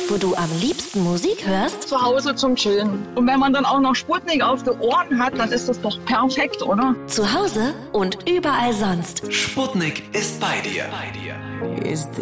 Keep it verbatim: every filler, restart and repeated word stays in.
wo du am liebsten Musik hörst? Zu Hause zum Chillen. Und wenn man dann auch noch Sputnik auf den Ohren hat, dann ist das doch perfekt, oder? Zu Hause und überall sonst. Sputnik ist bei dir. Bei dir. Is